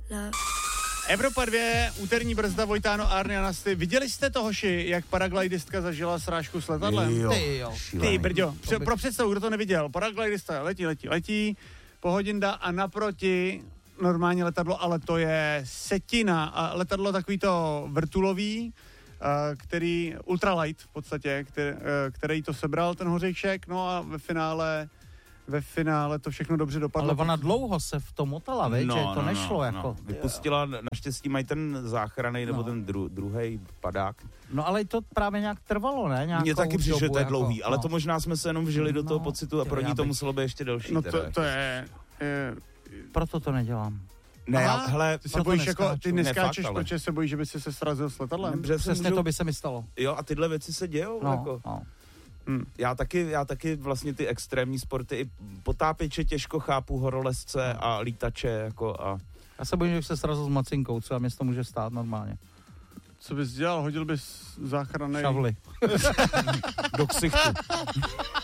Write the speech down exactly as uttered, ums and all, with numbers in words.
Evropa dva, úterní brzda, Vojtáno, Arny a Nasty. Viděli jste to, hoši, jak paraglidistka zažila srážku s letadlem? Jo, Ty jo. Ty brďo, Pře- pro představu, kdo to neviděl, paraglidista letí, letí, letí, pohodinda a naproti normální letadlo, ale to je setina a letadlo takový to vrtulový, který, ultralight v podstatě, který, který to sebral, ten hořejšek, no a ve finále ve finále to všechno dobře dopadlo. Ale ona dlouho se v tom motala, veď, No, že to no, nešlo no, jako. no. Vypustila, naštěstí mají ten záchranný, nebo No. ten dru, druhý padák. No ale to právě nějak trvalo, ne? Nějakou Mně taky přišlo, že to je dobu, dlouhý, jako, ale no. to možná jsme se jenom vžili do toho No, pocitu a pro já ní to bych- muselo být ještě delší. No teda, to, to je... je Proto to nedělám. Ne, Aha, hele, ty se proto bojíš jako, ty neskáču. neskáčeš, Ne, fakt, ale. protože se bojíš, že by si se srazil s letadlem? Dobře, se Přesně můžou- to by se mi stalo. Jo, a tyhle věci se dějou, No, jako. no. Hm. Já taky, já taky vlastně ty extrémní sporty, i potápěče těžko chápu, horolezce a lítače, jako a... Já se bojím, že se srazil s macinkou, co a mě to může stát normálně. Co bys dělal? Hodil bys záchranný... Šavly. do ksichtu.